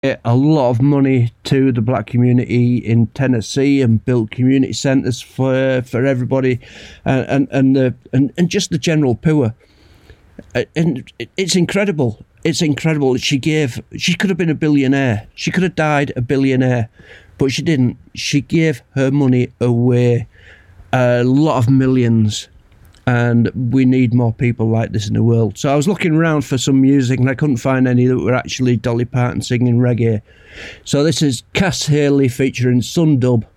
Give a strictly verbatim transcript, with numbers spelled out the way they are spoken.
a lot of money to the black community in Tennessee and built community centres for for everybody, and and and, the, and and just the general poor. And it's incredible. It's incredible. She gave. She could have been a billionaire. She could have died a billionaire, but she didn't. She gave her money away, a lot of millions. And we need more people like this in the world. So I was looking around for some music and I couldn't find any that were actually Dolly Parton singing reggae. So this is Cass Haley featuring Sundub